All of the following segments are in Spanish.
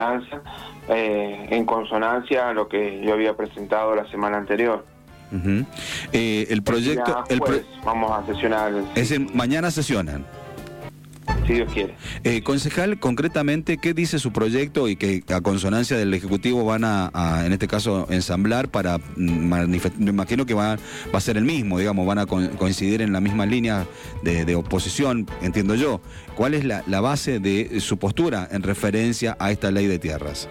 en consonancia a lo que yo había presentado la semana anterior. El proyecto... vamos a sesionar. Mañana sesionan. Si Dios quiere. Concejal, concretamente, ¿qué dice su proyecto y que a consonancia del Ejecutivo van a en este caso, ensamblar para manifestar? Me imagino que va a ser el mismo, digamos, van a coincidir en la misma línea de oposición, entiendo yo. ¿Cuál es la base de su postura en referencia a esta ley de tierras?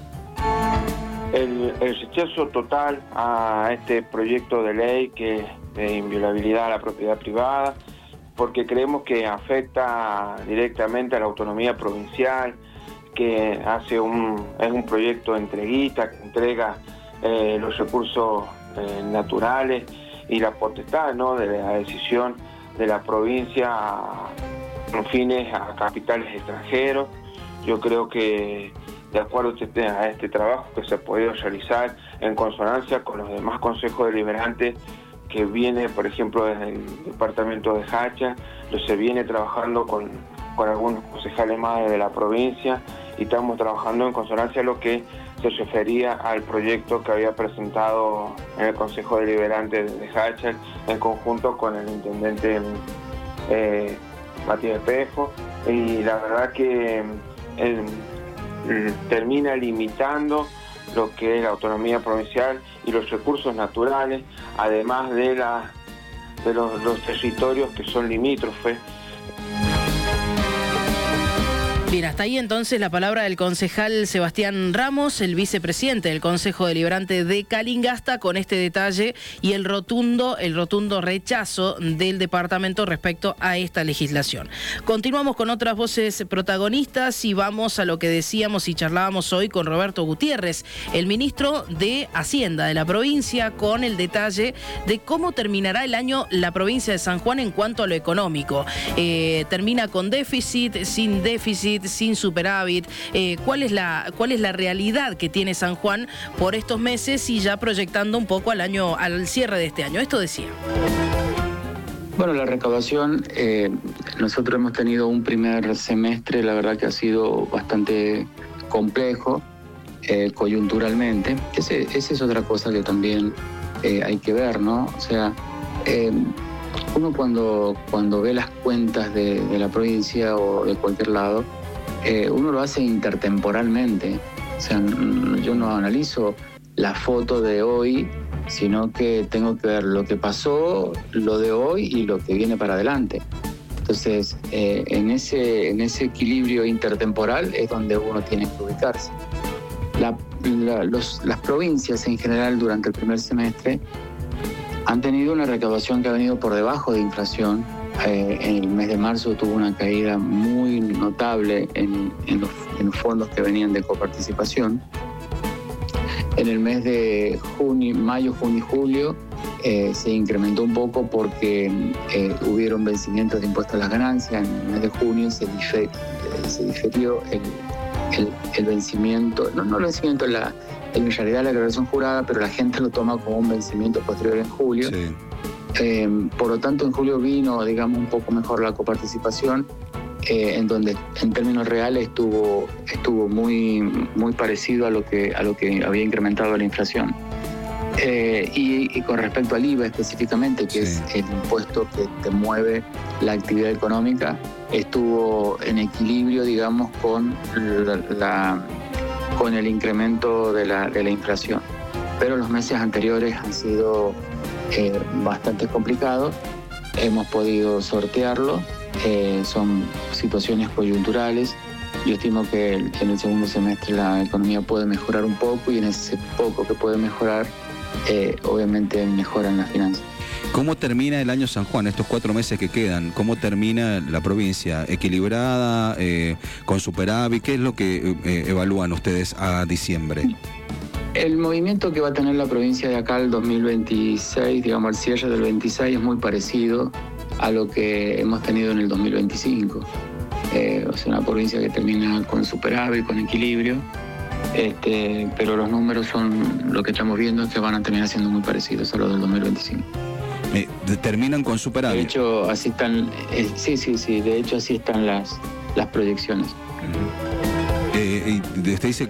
El rechazo total a este proyecto de ley que es de inviolabilidad a la propiedad privada, porque creemos que afecta directamente a la autonomía provincial, que es un proyecto entreguista, que entrega los recursos naturales y la potestad, ¿no?, de la decisión de la provincia con fines a capitales extranjeros. Yo creo que, de acuerdo a este trabajo que se ha podido realizar en consonancia con los demás consejos deliberantes, que viene, por ejemplo, desde el departamento de Hacha, se viene trabajando con algunos concejales más de la provincia, y estamos trabajando en consonancia a lo que se refería al proyecto que había presentado en el Consejo Deliberante de Hacha, en conjunto con el intendente Matías Espejo, y la verdad que termina limitando lo que es la autonomía provincial y los recursos naturales, además de los territorios que son limítrofes. Bien, hasta ahí entonces la palabra del concejal Sebastián Ramos, el vicepresidente del Consejo Deliberante de Calingasta, con este detalle y el rotundo rechazo del departamento respecto a esta legislación. Continuamos con otras voces protagonistas y vamos a lo que decíamos y charlábamos hoy con Roberto Gutiérrez, el ministro de Hacienda de la provincia, con el detalle de cómo terminará el año la provincia de San Juan en cuanto a lo económico. ¿Termina con déficit, sin superávit? ¿Cuál es la realidad que tiene San Juan por estos meses y ya proyectando un poco al cierre de este año? Esto decía. Bueno, la recaudación, nosotros hemos tenido un primer semestre, la verdad que ha sido bastante complejo coyunturalmente. Esa es otra cosa que también hay que ver, ¿no? O sea, uno cuando ve las cuentas de la provincia o de cualquier lado, uno lo hace intertemporalmente. O sea, yo no analizo la foto de hoy, sino que tengo que ver lo que pasó, lo de hoy y lo que viene para adelante. Entonces, en ese equilibrio intertemporal es donde uno tiene que ubicarse. Las provincias en general durante el primer semestre han tenido una recaudación que ha venido por debajo de inflación. En el mes de marzo tuvo una caída muy notable en los fondos que venían de coparticipación. En el mes de mayo, junio y julio se incrementó un poco porque hubieron vencimientos de impuestos a las ganancias. En el mes de junio se diferió el vencimiento, no el vencimiento, en realidad la declaración jurada, pero la gente lo toma como un vencimiento posterior en julio. Sí. Por lo tanto, en julio vino, digamos, un poco mejor la coparticipación, en donde en términos reales estuvo muy, muy parecido a lo que había incrementado la inflación. Y con respecto al IVA específicamente, que es el impuesto que te mueve la actividad económica, estuvo en equilibrio, digamos, con el incremento de la inflación. Pero los meses anteriores han sido bastante complicados. Hemos podido sortearlo. Son situaciones coyunturales. Yo estimo que en el segundo semestre la economía puede mejorar un poco, y en ese poco que puede mejorar, obviamente mejoran las finanzas. ¿Cómo termina el año San Juan, estos 4 meses que quedan? ¿Cómo termina la provincia? ¿Equilibrada? ¿Con superávit? ¿Qué es lo que evalúan ustedes a diciembre? El movimiento que va a tener la provincia de acá el 2026, digamos al cierre del 26, es muy parecido a lo que hemos tenido en el 2025. O sea, una provincia que termina con superávit, con equilibrio, pero los números son, lo que estamos viendo es que van a terminar siendo muy parecidos a los del 2025. ¿Terminan con superávit? De hecho, así están, sí, de hecho así están las proyecciones. usted dice